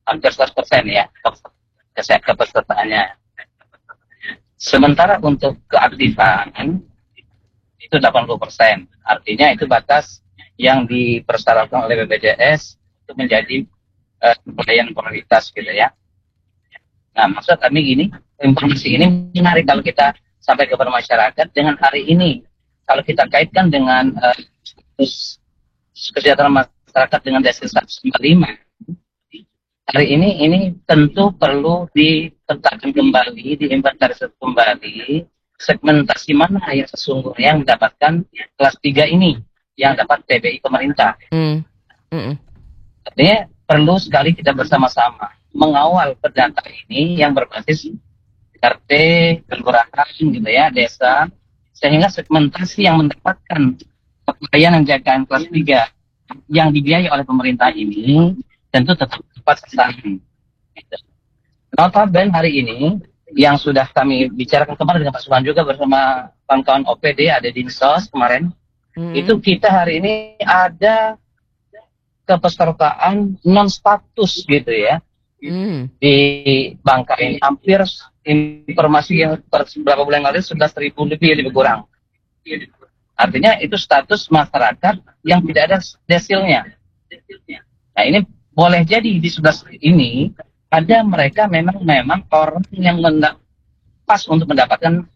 hampir 100% ya kepesertaannya. Sementara untuk keaktifan itu 80%. Artinya itu batas yang dipersyaratkan oleh BPJS untuk menjadi pelayan prioritas gitu ya. Nah, maksud kami gini, informasi ini menarik kalau kita sampai kepada masyarakat dengan hari ini. Kalau kita kaitkan dengan kesejahteraan masyarakat dengan Desil 195, hari ini tentu perlu dipetakan kembali, diinventarisasi kembali segmentasi mana yang sesungguhnya yang mendapatkan kelas 3 ini, yang dapat TBI pemerintah. Artinya perlu sekali kita bersama-sama mengawal data ini yang berbasis RT, kelurahan gitu ya, desa, sehingga segmentasi yang mendapatkan pelayanan jagaan kelas 3 yang dibiayai oleh pemerintah ini tentu tetap tepat sasaran. Notabene hari ini yang sudah kami bicarakan kemarin dengan Pak Subhan juga bersama kawan-kawan OPD ada di Dinsos kemarin, itu kita hari ini ada kepesertaan non status gitu ya di Bangka ini. Hampir informasi yang beberapa bulan lalu 11.000 lebih kurang. Artinya itu status masyarakat yang tidak ada desilnya. Nah ini boleh jadi di sebelah ini ada mereka memang orang yang pas untuk mendapatkan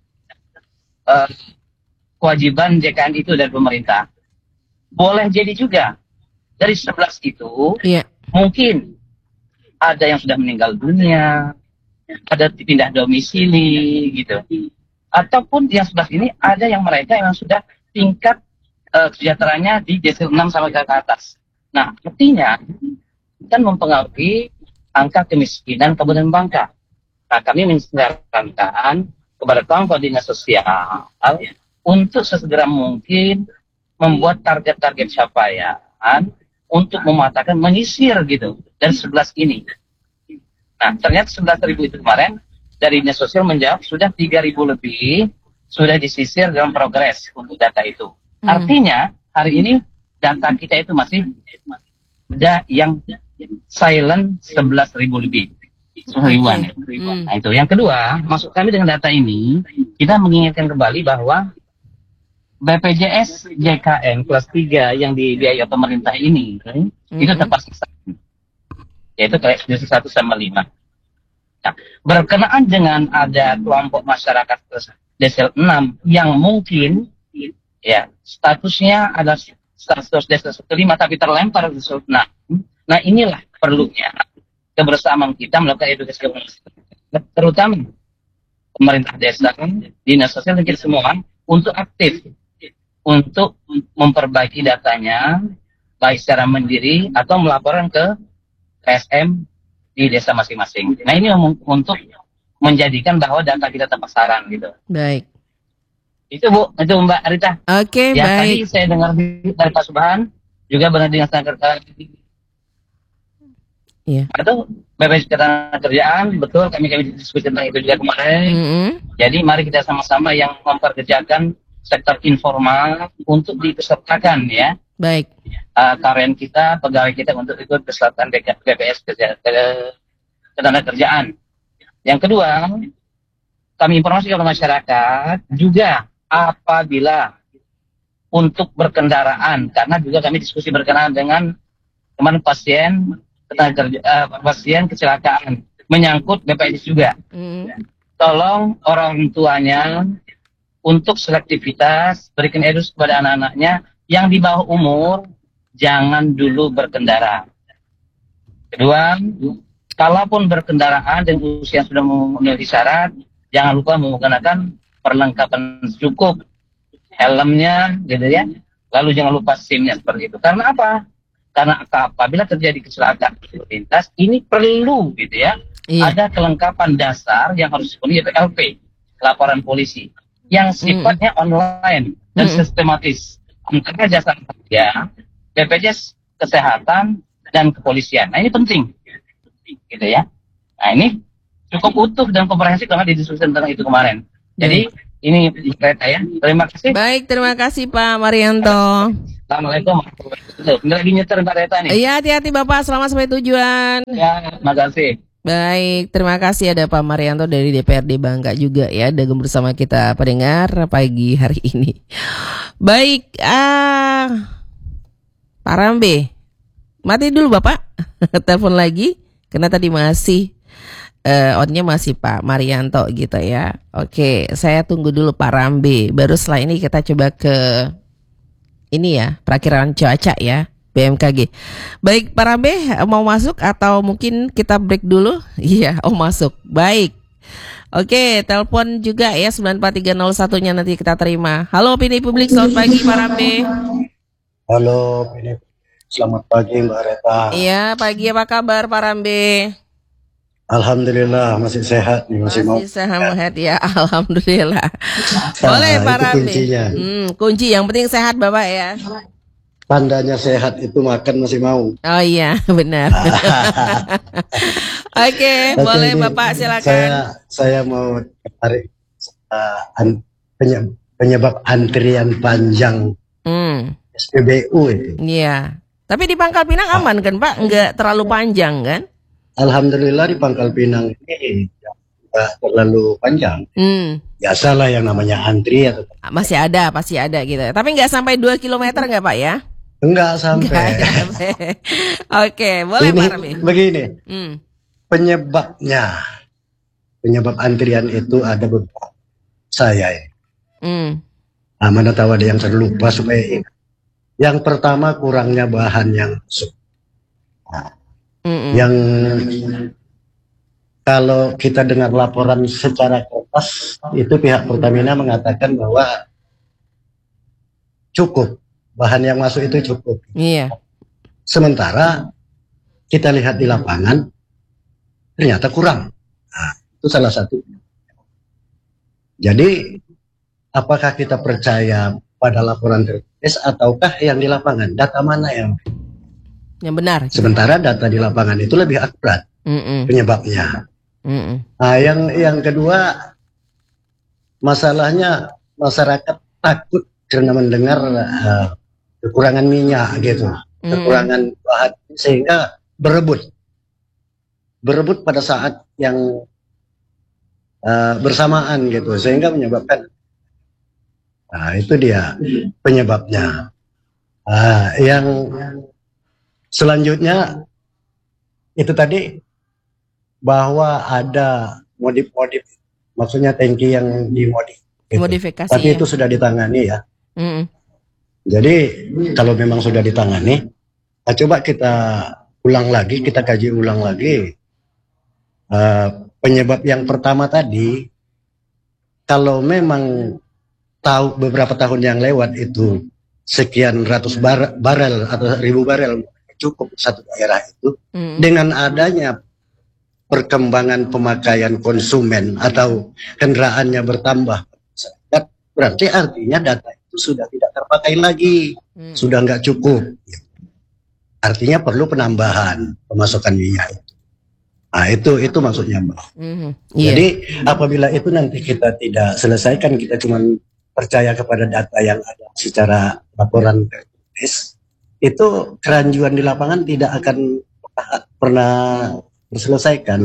kewajiban JKN itu dari pemerintah. Boleh jadi juga dari 11 itu mungkin ada yang sudah meninggal dunia, ada pindah domisili gitu. Ataupun yang sebelah ini ada yang mereka yang sudah tingkat kesejahteraannya di desil 6 sampai ke atas. Nah, artinya kan mempengaruhi angka kemiskinan Kabupaten Bangka. Nah, kami menyarankan kepada kawan-kawan dinas sosial untuk sesegera mungkin membuat target-target capaian untuk mematakan menyisir gitu dari 11 ini. Nah, ternyata 11.000 itu kemarin dari dinas sosial menjawab sudah 3.000 lebih sudah disisir dalam progres untuk data itu. Artinya hari ini data kita itu masih ada yang silent 11.000 lebih. Ribuan. Nah itu. Yang kedua, maksud kami dengan data ini, kita mengingatkan kembali bahwa BPJS JKN kelas 3 yang dibiayai pemerintah ini, itu tepat sasaran. Yaitu kelas 1 sama 5. Nah, berkenaan dengan ada kelompok masyarakat desil 6 yang mungkin ya statusnya adalah status desil 5 tapi terlempar desil 6. Nah inilah perlunya kebersamaan kita melakukan edukasi terutama pemerintah desa, dinas sosial dan kita semua untuk aktif untuk memperbaiki datanya baik secara mandiri atau melaporkan ke PSM di desa masing-masing. Nah ini untuk menjadikan bahwa data kita tepat sasaran gitu. Baik. Itu Bu, itu Mbak Arita. Oke, ya, baik. Tadi saya dengar dari Pak Subhan juga benar dengan atau BPJS Ketenagakerjaan, betul kami diskusi tentang itu juga kemarin. Jadi mari kita sama-sama yang memperkerjakan sektor informal untuk dipesertakan ya. Baik. Karyawan kita, pegawai kita untuk ikut pesertaan BPJS Ketenagakerjaan. Yang kedua, kami informasi kepada masyarakat juga apabila untuk berkendaraan, karena juga kami diskusi berkenaan dengan teman pasien kecelakaan menyangkut BPJS juga. Tolong orang tuanya untuk selektivitas berikan edukasi kepada anak-anaknya yang di bawah umur jangan dulu berkendara. Kedua, kalaupun berkendaraan dan usia sudah memenuhi syarat, jangan lupa menggunakan perlengkapan cukup, helmnya, gitu ya. Lalu jangan lupa SIM-nya seperti itu. Karena apa? Karena apabila terjadi kecelakaan lalu lintas, ini perlu, gitu ya. Ada kelengkapan dasar yang harus dipenuhi, yaitu LP, laporan polisi, yang sifatnya online dan sistematis antara jasa marga, BPJS Kesehatan dan kepolisian. Nah ini penting, gitu ya. Nah ini cukup utuh dan komprehensif karena didiskusikan tentang itu kemarin. Jadi ini kereta ya. Terima kasih. Baik, terima kasih Pak Marianto. Assalamualaikum. Ini lagi nyetir Mbak Reta nih. Iya, hati-hati Bapak, selamat sampai tujuan. Ya, makasih. Baik, terima kasih ada Pak Marianto dari DPRD Bangka juga ya, gabung bersama kita pendengar pagi hari ini. Baik, Pak Rambe, mati dulu Bapak, telepon lagi, karena tadi masih onnya masih Pak Marianto gitu ya. Oke, saya tunggu dulu Pak Rambe. Baru setelah ini kita coba ke ini ya, perakiraan cuaca ya, BMKG. Baik Pak Rambe, mau masuk atau mungkin kita break dulu? Iya, masuk. Baik. Oke, telepon juga ya 94301-nya nanti kita terima. Halo Opini Publik, selamat pagi Pak Rambe. Halo Opini, selamat pagi Mbak Reta. Iya, pagi, apa kabar Pak Rambe? Alhamdulillah masih sehat nih, masih sehat ya, alhamdulillah. Boleh Pak Rambe. Kuncinya. Kunci yang penting sehat Bapak ya. Tandanya sehat itu makan masih mau. Oh iya, benar. Oke, boleh ini, Bapak silakan. Saya mau tarik penyebab antrian panjang SPBU itu. Iya. Tapi di Pangkal Pinang aman kan Pak? Enggak terlalu panjang kan? Alhamdulillah di Pangkal Pinang ini tidak terlalu panjang. Biasalah yang namanya antri atau masih ada, pasti ada gitu. Tapi nggak sampai 2 kilometer nggak Pak ya? Enggak sampai. Oke, boleh Pak Rambe. Begini. Penyebab antrian itu ada beberapa. Saya ya. Mana tahu ada yang terlupa supaya ingat. Yang pertama kurangnya bahan yang masuk. Yang kalau kita dengar laporan secara kertas itu pihak Pertamina mengatakan bahwa cukup, bahan yang masuk itu cukup. Iya. Sementara kita lihat di lapangan ternyata kurang. Nah, itu salah satu. Jadi apakah kita percaya pada laporan tertulis ataukah yang di lapangan? Data mana yang benar? Sementara data di lapangan itu lebih akurat penyebabnya. Nah, yang kedua, masalahnya masyarakat takut karena mendengar kekurangan minyak gitu, kekurangan bahan, sehingga berebut pada saat yang bersamaan gitu, sehingga menyebabkan. Nah, itu dia penyebabnya. Yang selanjutnya itu tadi bahwa ada modif, maksudnya tangki yang dimodifikasi. Tapi itu sudah ditangani ya. Jadi kalau memang sudah ditangani, coba kita ulang lagi, kita kaji ulang lagi penyebab yang pertama tadi. Kalau memang tahu beberapa tahun yang lewat itu sekian ratus barel atau 1000 barel cukup satu daerah itu, dengan adanya perkembangan pemakaian konsumen atau kendaraannya bertambah, berarti artinya data itu sudah tidak terpakai lagi, sudah nggak cukup. Artinya perlu penambahan pemasukan minyak itu. Nah, itu maksudnya Mbak. Jadi apabila itu nanti kita tidak selesaikan, kita cuma percaya kepada data yang ada secara laporan tertulis, itu keranjuan di lapangan tidak akan pernah terselesaikan.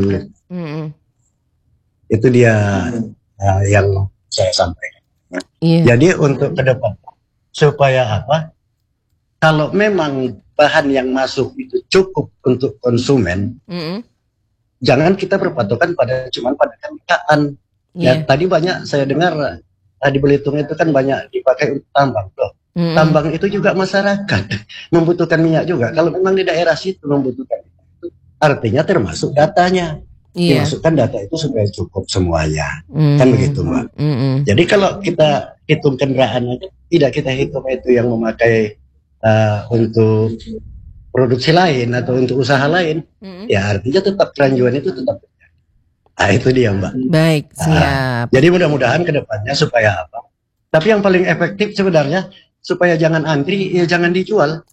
Itu dia yang saya sampaikan. Jadi untuk ke depan supaya apa? Kalau memang bahan yang masuk itu cukup untuk konsumen, jangan kita berpatokan cuma pada kendaraan. Ya, tadi banyak saya dengar di Belitung itu kan banyak dipakai untuk tambang. Tambang itu juga masyarakat membutuhkan minyak juga. Kalau memang di daerah situ membutuhkan itu, artinya termasuk datanya. Dimasukkan data itu supaya cukup semuanya. Kan begitu Mbak. Jadi kalau kita hitung kendaraan aja, tidak kita hitung itu yang memakai untuk produksi lain atau untuk usaha lain, ya artinya tetap keranjuan itu tetap. Nah, itu dia Mbak. Baik, siap. Jadi mudah-mudahan ke depannya supaya apa? Tapi yang paling efektif sebenarnya supaya jangan antri, ya jangan dijual.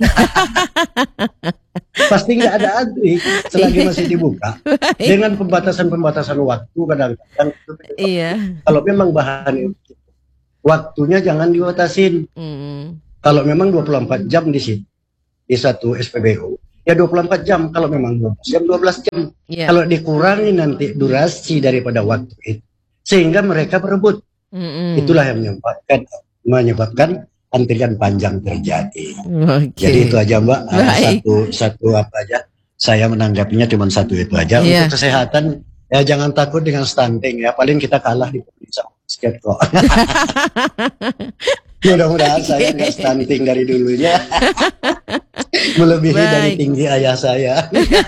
Pasti nggak ada antri selagi masih dibuka. Dengan pembatasan waktu kadang-kadang. Kalau memang bahan itu, waktunya jangan dibatasin. Kalau memang 24 jam di situ, di satu SPBU, ya 24 jam. Kalau memang 12 jam, 12 jam. Yeah. Kalau dikurangi nanti durasi daripada waktu itu, sehingga mereka berebut. Itulah yang menyebabkan antrian panjang terjadi. Jadi itu aja Mbak, satu apa aja. Saya menanggapinya cuma satu itu aja. Untuk kesehatan, ya jangan takut dengan stunting ya. Paling kita kalah di basket kok. Mudah-mudahan saya nggak stunting dari dulunya. Melebihi dari tinggi ayah saya.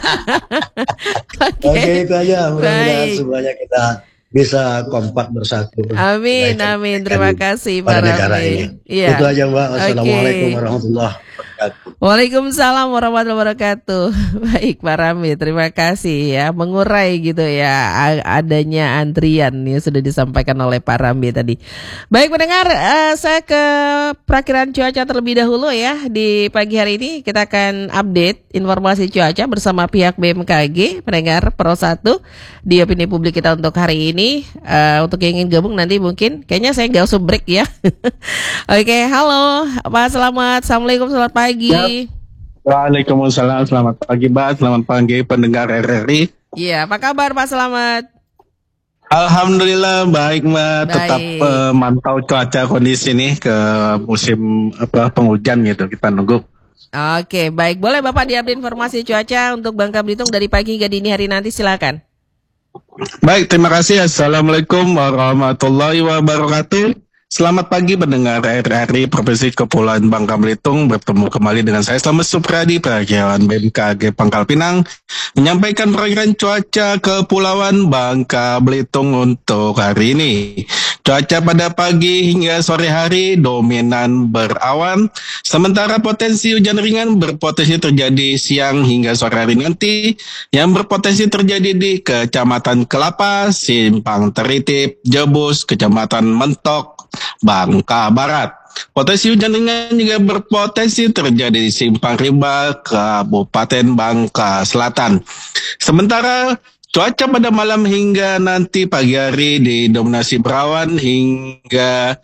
Oke, itu aja. Mudah-mudahan semuanya kita bisa kompak bersatu. Amin, amin. Terima kasih Pak Ramli. Ya. Itu aja Mbak. Assalamualaikum warahmatullahi wabarakatuh. Waalaikumsalam warahmatullahi wabarakatuh. Baik Pak Ramli, terima kasih ya, mengurai gitu ya adanya antrian yang sudah disampaikan oleh Pak Ramli tadi. Baik pendengar, saya ke perakiran cuaca terlebih dahulu ya. Di pagi hari ini kita akan update informasi cuaca bersama pihak BMKG. Pendengar Pro 1 di opini publik kita untuk hari ini. Untuk yang ingin gabung nanti mungkin kayaknya saya nggak usah break ya. Oke, halo Pak Selamat, assalamualaikum, selamat pagi. Waalaikumsalam, selamat pagi Mbak, selamat pagi pendengar RRI. Iya, apa kabar Pak Selamat? Alhamdulillah baik Mbak, tetap mantau cuaca kondisi ini ke musim penghujan gitu, kita nunggu. Oke, baik, boleh Bapak diupdate informasi cuaca untuk Bangka Belitung dari pagi hingga dini hari nanti, silakan. Baik, terima kasih. Assalamualaikum warahmatullahi wabarakatuh. Selamat pagi pendengar RRI Provinsi Kepulauan Bangka Belitung. Bertemu kembali dengan saya Slamet Supriyadi, Perakiran BMKG Pangkal Pinang, menyampaikan perakiran cuaca Kepulauan Bangka Belitung untuk hari ini. Cuaca pada pagi hingga sore hari dominan berawan, sementara potensi hujan ringan berpotensi terjadi siang hingga sore hari nanti, yang berpotensi terjadi di Kecamatan Kelapa, Simpang Teritip, Jebus, Kecamatan Mentok, Bangka Barat. Potensi hujan ringan juga berpotensi terjadi di Simpang Rimba, Kabupaten Bangka Selatan. Sementara cuaca pada malam hingga nanti pagi hari didominasi berawan hingga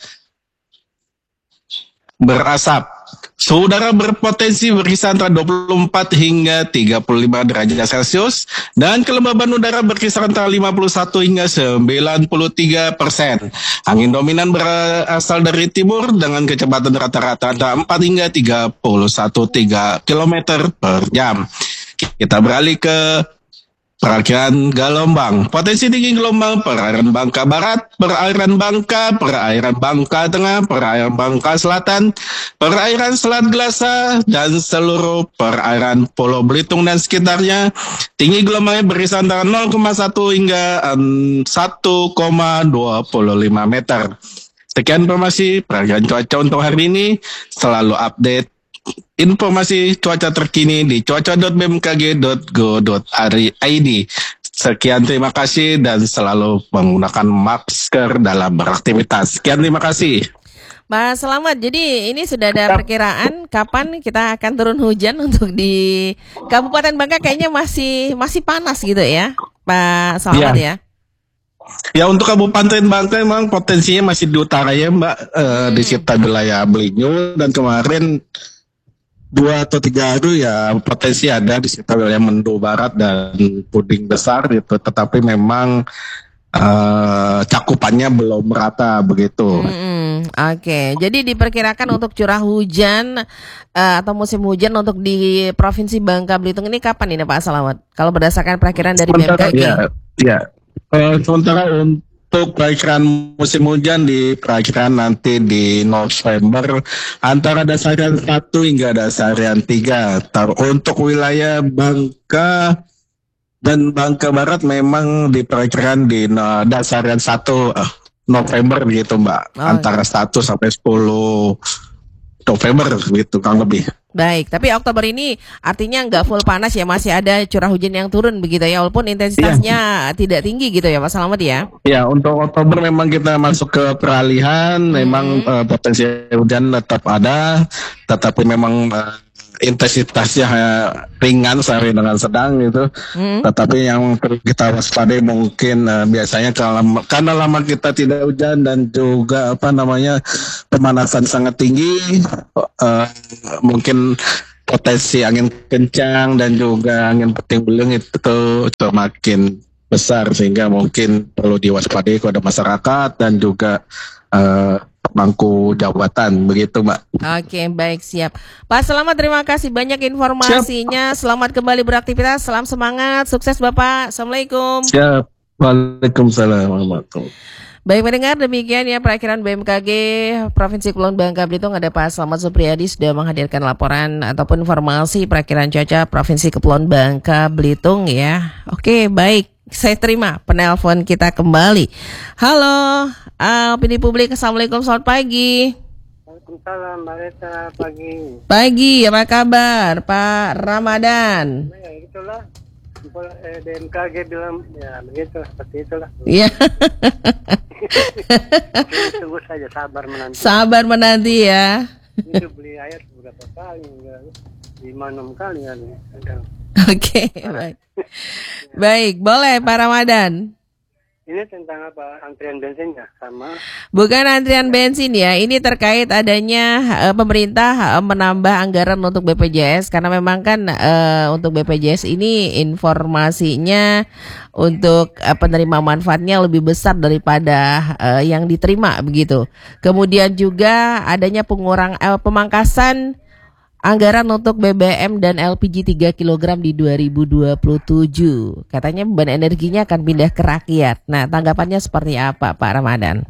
berasap. Suhu udara berpotensi berkisar antara 24 hingga 35 derajat Celcius dan kelembaban udara berkisar antara 51 hingga 93%. Angin dominan berasal dari timur dengan kecepatan rata-rata antara 4 hingga 31 km per jam. Kita beralih ke perakiran gelombang. Potensi tinggi gelombang perairan Bangka Barat, perairan Bangka Tengah, perairan Bangka Selatan, perairan Selat Gelasa, dan seluruh perairan Pulau Belitung dan sekitarnya. Tinggi gelombangnya berkisar antara 0,1 hingga 1,25 meter. Sekian informasi perakiran cuaca untuk hari ini. Selalu update informasi cuaca terkini di cuaca.bmkg.go.id. Sekian, terima kasih dan selalu menggunakan masker dalam beraktivitas. Sekian, terima kasih. Mas Selamat, jadi ini sudah ada perkiraan kapan kita akan turun hujan untuk di Kabupaten Bangka, kayaknya masih panas gitu ya, Pak Selamat ya. Ya, untuk Kabupaten Bangka memang potensinya masih di utara ya Mbak, di sekitar wilayah Belinyu, dan kemarin 2 atau 3 hari ya potensi ada di sekitar wilayah Mendo Barat dan Puding Besar gitu, tetapi memang cakupannya belum merata begitu. Oke, jadi diperkirakan untuk curah hujan atau musim hujan untuk di Provinsi Bangka Belitung ini kapan ini Pak Selamat? Kalau berdasarkan perkiraan dari BMKG? Sementara untuk perakiran musim hujan diperkirakan nanti di November antara dasarian 1 hingga dasarian 3. Untuk wilayah Bangka dan Bangka Barat memang diperkirakan di dasarian 1 November gitu Mbak. Antara 1 sampai 10 November gitu kan lebih. Baik, tapi Oktober ini artinya nggak full panas ya, masih ada curah hujan yang turun begitu ya, walaupun intensitasnya tidak tinggi gitu ya Pak Selamat ya? Ya, untuk Oktober memang kita masuk ke peralihan, memang potensi hujan tetap ada, tetapi memang intensitasnya ringan sampai dengan sedang gitu. Tetapi yang perlu kita waspadai mungkin biasanya karena lama kita tidak hujan dan juga pemanasan sangat tinggi, mungkin potensi angin kencang dan juga angin puting beliung itu semakin besar, sehingga mungkin perlu diwaspadai kepada masyarakat dan juga pemangku jabatan, begitu Mbak. Oke, baik, siap Pak. Selamat, terima kasih banyak informasinya. Selamat kembali beraktivitas, salam semangat, sukses Bapak. Assalamualaikum. Siap. Waalaikumsalam warahmatullahi. Baik pendengar, demikian ya perakiran BMKG Provinsi Kepulauan Bangka Belitung. Ada Pak Slamet Supriyadi sudah menghadirkan laporan ataupun informasi perakiran cuaca Provinsi Kepulauan Bangka Belitung ya. Oke, baik. Saya terima penelpon kita kembali. Halo, opini publik. Assalamualaikum, selamat pagi. Waalaikumsalam, Mbak Reta, pagi. Pagi, apa kabar Pak Ramadan? Ya, itulah. BMKG bilang, ya begitu, seperti itulah. Iya. Tunggu saja, sabar menanti. Sabar menanti ya. Itu beli ayat beberapa kali, 5-6 kali kan. Oke, baik. Baik, boleh Pak Ramadan. Ini tentang apa? Antrian bensinnya sama? Bukan antrian bensin ya. Ini terkait adanya pemerintah menambah anggaran untuk BPJS, karena memang kan untuk BPJS ini informasinya untuk penerima manfaatnya lebih besar daripada yang diterima begitu. Kemudian juga adanya pemangkasan anggaran untuk BBM dan LPG 3 kg di 2027. Katanya beban energinya akan pindah ke rakyat. Nah, tanggapannya seperti apa Pak Ramadan?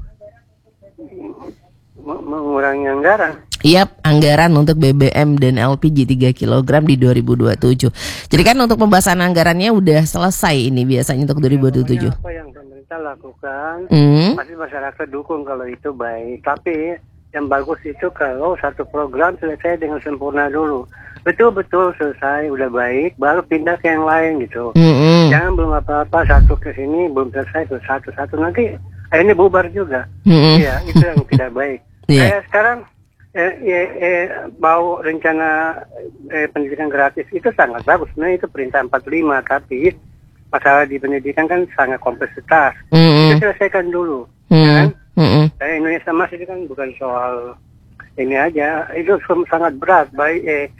Mengurangi anggaran? Yap, anggaran untuk BBM dan LPG 3 kg di 2027. Jadi kan untuk pembahasan anggarannya udah selesai ini biasanya untuk 2027. Apa yang pemerintah lakukan, pasti masyarakat dukung kalau itu baik. Tapi yang bagus itu kalau satu program selesai dengan sempurna dulu. Betul-betul selesai, udah baik, baru pindah ke yang lain gitu. Jangan belum apa-apa, satu ke sini, belum selesai, tuh satu-satu. Nanti akhirnya bubar juga. Iya, itu yang tidak baik. Kayak sekarang, mau rencana pendidikan gratis, itu sangat bagus. Sebenarnya itu perintah 45, tapi masalah di pendidikan kan sangat kompleksitas. Itu selesaikan dulu. Kan? Indonesia Mas itu kan bukan soal ini aja, itu sangat berat, baik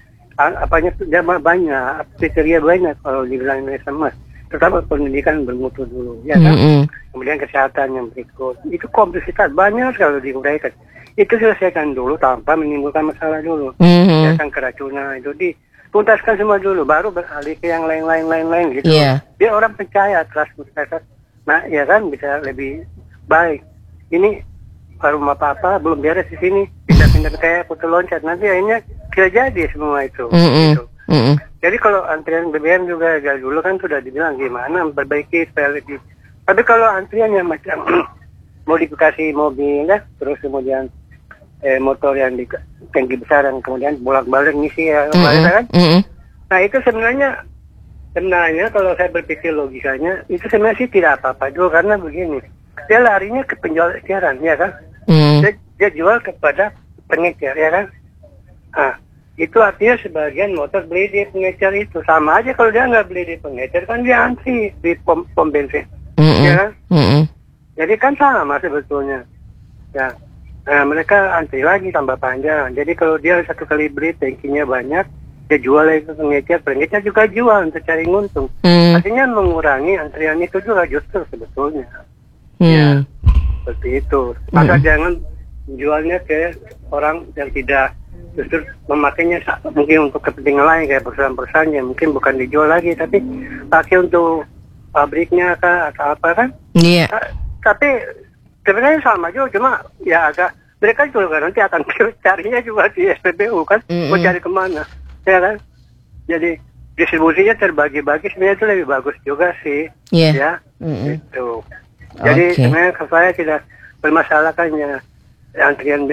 banyak kriteria banyak kalau dibilang Indonesia Mas, terutama pendidikan bermutu dulu, ya kan? Kemudian kesehatan yang berikut, itu kompleksitas banyak kalau diuraikan. Itu selesaikan dulu tanpa menimbulkan masalah dulu, ya kan, keracunan itu dituntaskan semua dulu, baru beralih ke yang lain gitu. Biar orang percaya, trust masyarakat, nah ya kan bisa lebih baik. Ini baru apa-apa belum beres di sini, pindah-pindah kayak putu loncat, nanti akhirnya tidak jadi semua itu. Gitu. Jadi kalau antrian BBM juga dari dulu kan sudah dibilang gimana perbaiki supaya lebih. Tapi kalau antrian yang macam modifikasi mobil ya, terus kemudian motor yang di tangki besar dan kemudian bolak-balik ngisi ya, kan? Nah itu sebenarnya kalau saya berpikir logikanya itu sebenarnya sih tidak apa-apa juga, karena begini. Dia larinya ke penjual eceran, ya kan? Dia jual kepada pengecer, ya kan? Nah, itu artinya sebagian motor beli di pengecer itu. Sama aja kalau dia nggak beli di pengecer, kan dia antri di pom bensin, ya kan? Jadi kan sama sebetulnya. Ya, nah, mereka antri lagi tambah panjang. Jadi kalau dia satu kali beli tangkinya banyak, dia jual lagi ke pengecer juga jual untuk cari untung. Artinya mengurangi antrian itu juga justru sebetulnya. Ya, seperti itu. Maka jangan jualnya ke orang yang tidak, justru memakainya mungkin untuk kepentingan lain kayak perusahaan-perusahaan yang mungkin bukan dijual lagi, tapi pakai untuk pabriknya kah atau apa kan? Iya. Tapi sebenarnya sama juga, cuma ya agak mereka juga nanti akan carinya juga di SPBU kan, mau cari kemana, ya kan? Jadi distribusinya terbagi-bagi, sebenarnya itu lebih bagus juga sih, ya. Itu. Jadi sebenarnya saya tidak permasalahkannya antrian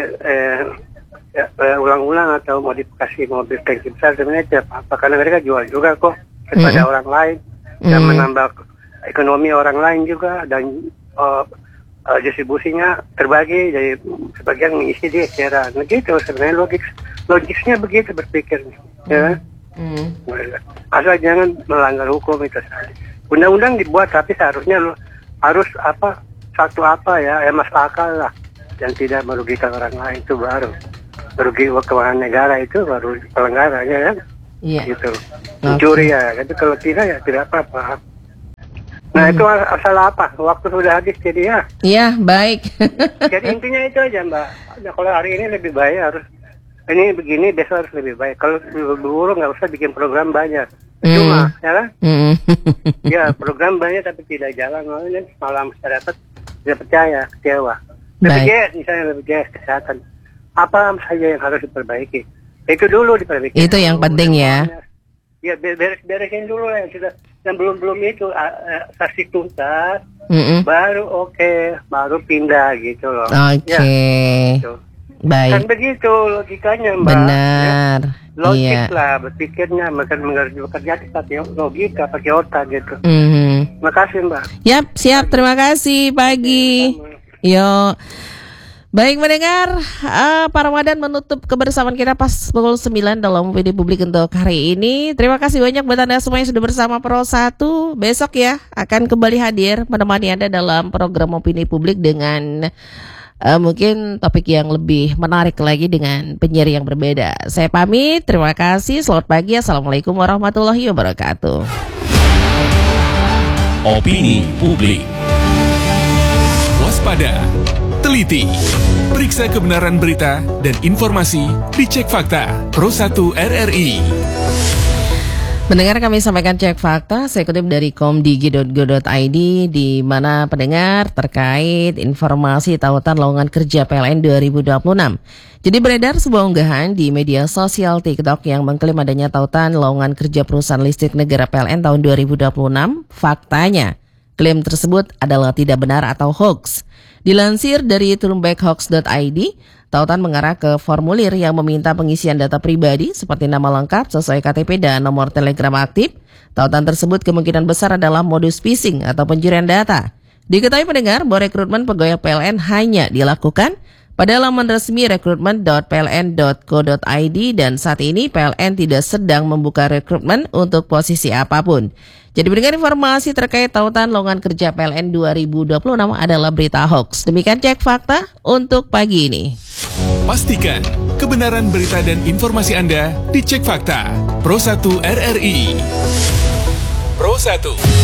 ulang-ulang atau modifikasi mobil tangki besar, sebenarnya tidak apa, karena mereka jual juga kok kepada orang lain dan menambah ekonomi orang lain juga, dan distribusinya terbagi, jadi sebagian mengisi di eceran. Begitu sebenarnya logisnya begitu berpikirnya. Ya. Asal jangan melanggar hukum itu. Undang-undang dibuat tapi seharusnya harus masuk akal lah, dan tidak merugikan orang lain, itu baru merugi keuangan negara, itu baru pelanggarannya kan. Gitu. Mencuri ya, tapi kalau tidak ya tidak apa-apa. Nah itu asal waktu sudah habis jadi ya. Iya, baik. Jadi intinya itu aja Mbak. Nah, kalau hari ini lebih baik harus ini begini, besok harus lebih baik. Kalau buru-buru nggak usah bikin program banyak. Cuma, ya kan? Ya program banyak tapi tidak jalan, malah masyarakat tidak percaya, kecewa. BPJS misalnya, BPJS kesehatan, apa saja yang harus diperbaiki? Itu dulu diperbaiki. Itu yang penting ya. Ya beresin dulu yang sudah. Dan belum itu saksi tuntas, baru baru pindah gitu loh. Oke. Ya, gitu. Baik. Kan begitu logikanya Mbak. Benar. Ya? Logik lah berpikirnya, bekerja pakai logika, pakai otak gitu. Makasih Mbak. Yap, siap. Terima kasih pagi. Yo. Baik mendengar, Pak Ramadan menutup kebersamaan kita pas pukul 9 dalam Opini Publik untuk hari ini. Terima kasih banyak buat Anda semua yang sudah bersama Pro 1. Besok ya akan kembali hadir menemani Anda dalam program Opini Publik dengan mungkin topik yang lebih menarik lagi dengan penyiar yang berbeda. Saya pamit, terima kasih, selamat pagi, Assalamualaikum warahmatullahi wabarakatuh. Opini Publik. Waspada. Teliti, periksa kebenaran berita dan informasi, dicek fakta. Pro 1 RRI. Mendengar kami sampaikan cek fakta, saya kutip dari komdigi.go.id di mana pendengar terkait informasi tautan lowongan kerja PLN 2026. Jadi beredar sebuah unggahan di media sosial TikTok yang mengklaim adanya tautan lowongan kerja perusahaan listrik negara PLN tahun 2026. Faktanya, klaim tersebut adalah tidak benar atau hoax. Dilansir dari turunbackhoax.id, tautan mengarah ke formulir yang meminta pengisian data pribadi seperti nama lengkap sesuai KTP dan nomor telegram aktif. Tautan tersebut kemungkinan besar adalah modus phishing atau pencurian data. Diketahui pendengar bahwa rekrutmen pegawai PLN hanya dilakukan pada laman resmi rekrutmen.pln.co.id dan saat ini PLN tidak sedang membuka rekrutmen untuk posisi apapun. Jadi mendengar informasi terkait tautan lowongan kerja PLN 2026 adalah berita hoax. Demikian cek fakta untuk pagi ini. Pastikan kebenaran berita dan informasi Anda dicek fakta. Pro 1 RRI. Pro 1.